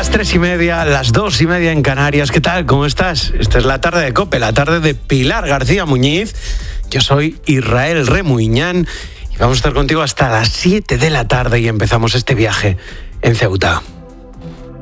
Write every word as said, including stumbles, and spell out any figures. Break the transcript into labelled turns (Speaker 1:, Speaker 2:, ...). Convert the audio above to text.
Speaker 1: las tres y media, las dos y media en Canarias. ¿Qué tal? ¿Cómo estás? Esta es la tarde de COPE, la tarde de Pilar García Muñiz. Yo soy Israel Remuñán y vamos a estar contigo hasta las siete de la tarde y empezamos este viaje en Ceuta.